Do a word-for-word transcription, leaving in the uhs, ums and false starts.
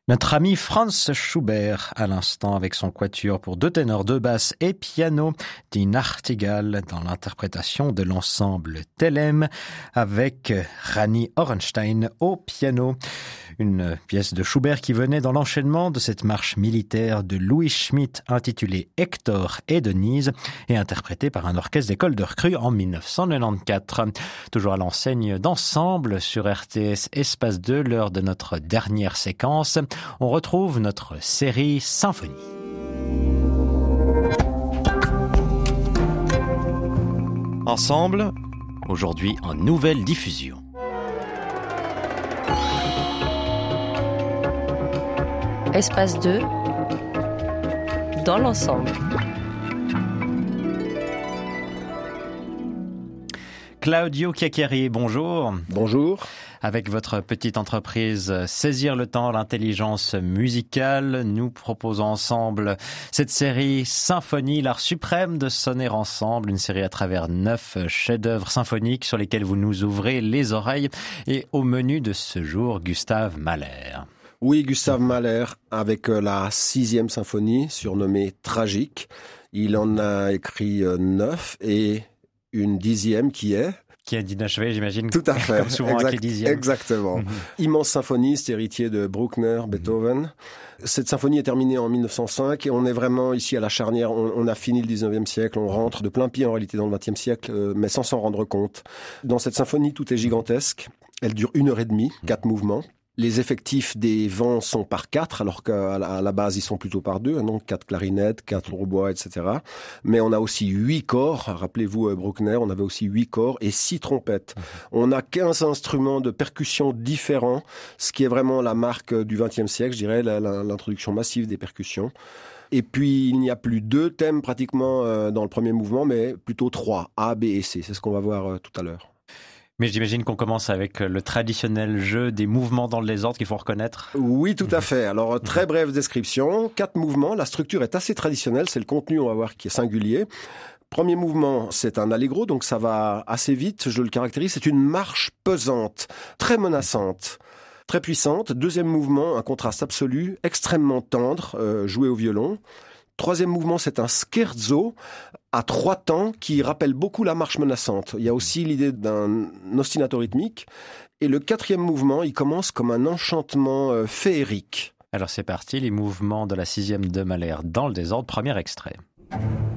Notre ami Franz Schubert, à l'instant, avec son quatuor pour deux ténors, deux basses et piano, Die Nachtigall, dans l'interprétation de l'ensemble Thelem, avec Rani Orenstein au piano. Une pièce de Schubert qui venait dans l'enchaînement de cette marche militaire de Louis Schmitt intitulée Hector et Denise et interprétée par un orchestre d'école de recrues en dix-neuf cent quatre-vingt-quatorze. Toujours à l'enseigne d'ensemble sur R T S Espace deux, l'heure de notre dernière séquence. On retrouve notre série Symphonie. Ensemble, aujourd'hui en nouvelle diffusion. Espace deux, dans l'ensemble. Claudio Chiacchieri, bonjour. Bonjour. Avec votre petite entreprise Saisir le temps, l'intelligence musicale, nous proposons ensemble cette série Symphonie, l'art suprême de sonner ensemble, une série à travers neuf chefs-d'œuvre symphoniques sur lesquels vous nous ouvrez les oreilles. Et au menu de ce jour, Gustav Mahler. Oui, Gustav Mahler, avec la sixième symphonie, surnommée Tragique. Il en a écrit neuf et une dixième qui est... Qui est d'inachevée, j'imagine. Tout à fait. Comme souvent exact, avec les dixièmes. Exactement. Mm-hmm. Immense symphoniste, héritier de Bruckner, mm-hmm. Beethoven. Cette symphonie est terminée en dix-neuf cent cinq et on est vraiment ici à la charnière. On, on a fini le dix-neuvième siècle, on rentre de plein pied en réalité dans le vingtième siècle, euh, mais sans s'en rendre compte. Dans cette symphonie, tout est gigantesque. Elle dure une heure et demie, quatre mouvements. Les effectifs des vents sont par quatre, alors qu'à la base, ils sont plutôt par deux, donc quatre clarinettes, quatre hautbois, et cetera. Mais on a aussi huit corps. Rappelez-vous, Bruckner, on avait aussi huit corps et six trompettes. On a quinze instruments de percussion différents, ce qui est vraiment la marque du vingtième siècle, je dirais, l'introduction massive des percussions. Et puis, il n'y a plus deux thèmes pratiquement dans le premier mouvement, mais plutôt trois, A, B et C. C'est ce qu'on va voir tout à l'heure. Mais j'imagine qu'on commence avec le traditionnel jeu des mouvements dans le désordre qu'il faut reconnaître. Oui, tout à fait. Alors, très brève description. Quatre mouvements. La structure est assez traditionnelle. C'est le contenu, on va voir, qui est singulier. Premier mouvement, c'est un allegro, donc ça va assez vite. Je le caractérise. C'est une marche pesante, très menaçante, très puissante. Deuxième mouvement, un contraste absolu, extrêmement tendre, euh, joué au violon. Troisième mouvement, c'est un scherzo à trois temps qui rappelle beaucoup la marche menaçante. Il y a aussi l'idée d'un ostinato rythmique. Et le quatrième mouvement, il commence comme un enchantement euh, féerique. Alors c'est parti, les mouvements de la sixième de Mahler dans le désordre, premier extrait.